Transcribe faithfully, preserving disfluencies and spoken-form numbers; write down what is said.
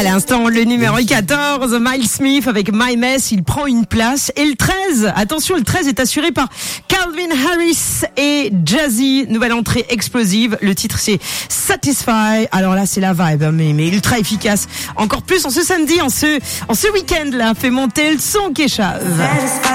À l'instant, le numéro quatorze, Miles Smith avec My Mess, il prend une place. Et le treize, attention, le treize est assuré par Calvin Harris et Jazzy. Nouvelle entrée explosive. Le titre, c'est Satisfy. Alors là, c'est la vibe, mais, mais ultra efficace. Encore plus en ce samedi, en ce, en ce week-end, là. Fait monter le son, Kesha.